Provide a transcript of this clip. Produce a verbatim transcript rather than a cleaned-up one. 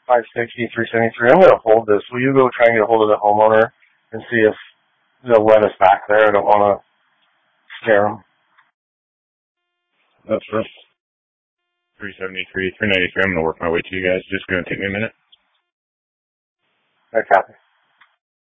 five sixty, three seventy-three. I'm going to hold this. Will you go try and get a hold of the homeowner and see if they'll let us back there? I don't want to scare them. That's right. three seventy-three, three ninety-three. I'm going to work my way to you guys. Just going to take me a minute. I copy.